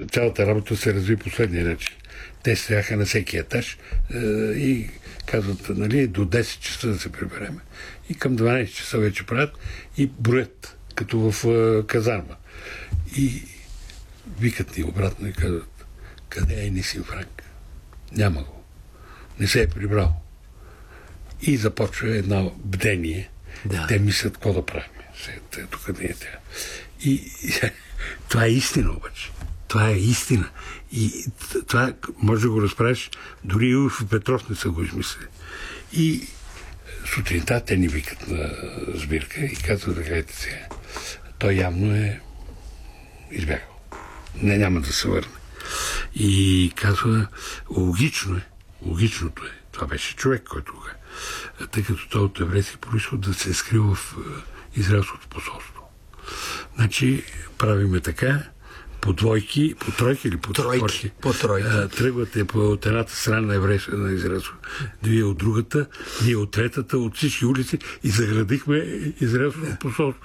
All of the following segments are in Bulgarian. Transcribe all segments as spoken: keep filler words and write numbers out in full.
цялата работа се разви последния начин. Те стояха на всеки етаж е, и казват, нали, до десет часа да се прибереме. И към дванайсет часа вече правят и броят, като в е, казарма. И викат ни обратно и казват, къде е Нисим Франк? Няма го. Не се е прибрал. И започва едно бдение. Да. Те мислят какво да правим. Тук не е тя. И, и това е истина обаче. Това е истина. И това може да го разправиш, дори Илф и Петров не са го измислили. И сутринта те ни викат на сбирка и казват, да гледайте сега. Той явно е избягал. Не, няма да се върне. И казва, логично е, логичното е. Това беше човек, който го е. Тъй като той от еврейски произход да се е скрил в израелското посолство. Значи, правиме така, по двойки, по тройки или по тройки, по тройки. Тръгвате от едната страна на еврейска на израелско, вие от другата, ние от третата, от всички улици и заградихме израелското посолство.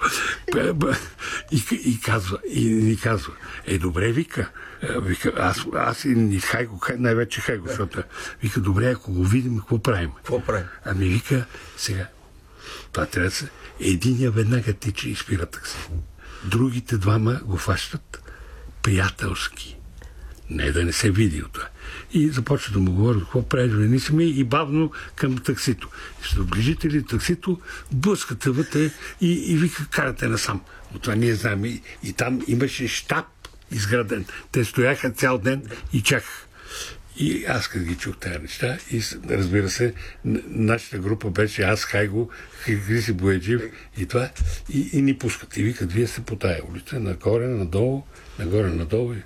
И, и, казва, и ни казва, е добре, вика, вика аз, аз и Хайго, най-вече Хайго, защото вика, добре, ако го видим, какво правим? Какво правим? Ами вика, сега, това трябва да се, единия веднага тича и спира такси. Другите двама го фащат приятелски. Не да не се види от това. И започва да му говорят какво правиш, не сме и бавно към таксито. И се доближите ли таксито, блъскате вътре и, и вика, карате насам. От това ние знаем. И, и там имаше щаб изграден. Те стояха цял ден и чакаха. И аз като ги чух тези неща и разбира се, нашата група беше аз, Хайго, Хриси Бояджиев и това. И, и ни пускат. И викат, вие сте по тая улица, нагоре, надолу, нагоре, надолу.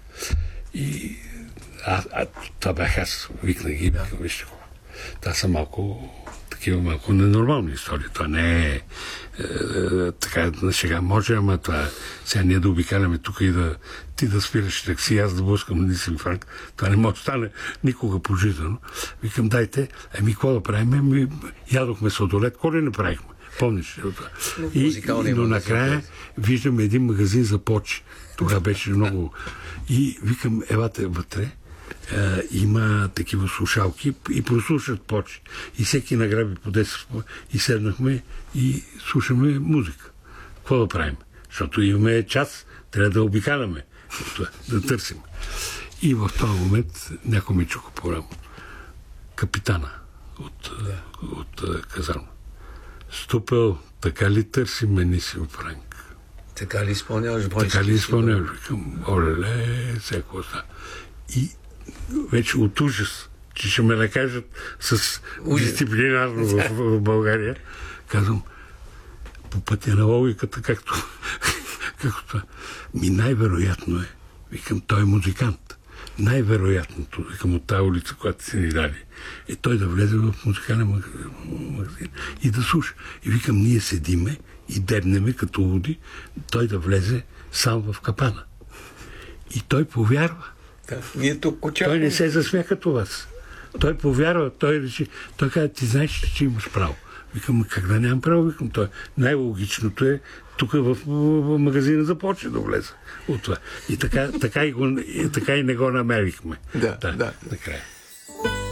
И а, а, това бях аз. Викнах ги, викам, вижте го. Това са малко такива малко ненормални истории. Това не е, е, е така на шега може, ама това сега ние да обикаляме тук и да ти да спираш такси, аз да блъскам на Нисим Франк. Това не може да стане никога пожизнено. Викам, дайте, ами какво да правим? Ами, ядохме сладолет, какво ли не правихме? Помниш ли това? И, и, но накрая виждам един магазин за почи. Тогава беше много. И викам, елате вътре, Uh, има такива слушалки и прослушат почи. И всеки награби по десет и седнахме и слушаме музика. Какво да правим? Защото имаме час, трябва да обикаляме, да търсим. И в този момент някой ме чука по рамо. Капитана от, yeah. от, от казарма. Ступел, така ли търсиме Нисим Франк? Така ли изпълняваш бойски? Така ли изпълняваш? Викам, оле, всяко остава. И вече от ужас, че ще ме накажат с дисциплинарно в, в България, казвам, по пътя на логиката, както, както ми най-вероятно е, викам, той е музикант. Най-вероятното, викам, от тази улица, която си ни дали, е той да влезе в музикален магазин и да слуша. И викам, ние седиме и дебнеме като луди, той да влезе сам в капана. И той повярва. Да, ние тук очакваме. Той не се засмя като вас. Той повярва, той реши. Той каза, ти знаеш, че имаш право. Викам, как да нямам право? Викам, той. Най-логичното е тук в, в магазина започне да влезе от това. И така, така, и, го, и така и не го намерихме. Да, да. да. Накрая.